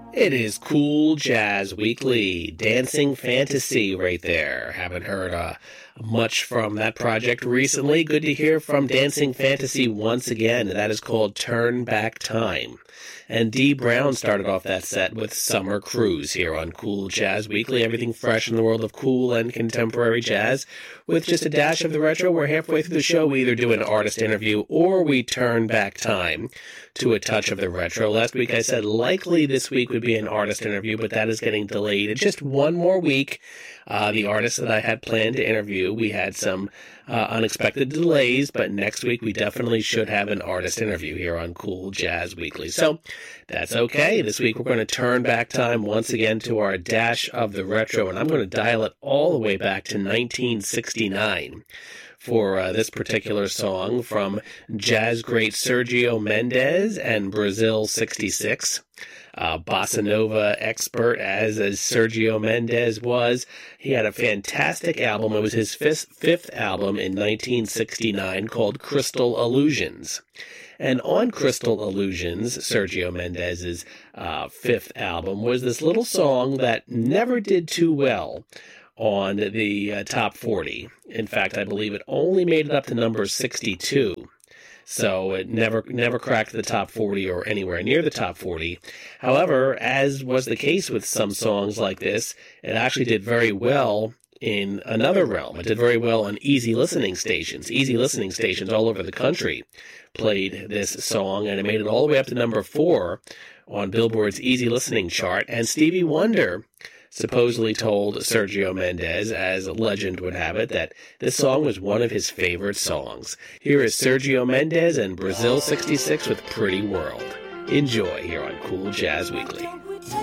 It is Cool Jazz Weekly, Dancing Fantasy right there. Haven't heard much from that project recently. Good to hear from Dancing Fantasy once again. That is called Turn Back Time. And Dee Brown started off that set with Summer Cruise here on Cool Jazz Weekly. Everything fresh in the world of cool and contemporary jazz with just a dash of the retro. We're halfway through the show. We either do an artist interview or we turn back time to a touch of the retro. Last week I said likely this week would be an artist interview, but that is getting delayed. It's just one more week. The artists that I had planned to interview, we had some unexpected delays, but next week we definitely should have an artist interview here on Cool Jazz Weekly. So that's okay. This week we're going to turn back time once again to our dash of the retro, and I'm going to dial it all the way back to 1969. For this particular song from jazz great Sergio Mendes and Brazil 66. Bossa Nova expert as Sergio Mendes was. He had a fantastic album. It was his fifth album in 1969 called Crystal Illusions. And on Crystal Illusions, Sergio Mendes' fifth album, was this little song that never did too well on the top 40. In fact, I believe it only made it up to number 62. So it never cracked the top 40 or anywhere near the top 40. However, as was the case with some songs like this, it actually did very well in another realm. It did very well on easy listening stations. Easy listening stations all over the country played this song, and it made it all the way up to number 4 on Billboard's easy listening chart. And Stevie Wonder supposedly told Sergio Mendes, as legend would have it, that this song was one of his favorite songs. Here is Sergio Mendes and Brazil 66 with Pretty World. Enjoy here on Cool Jazz Weekly.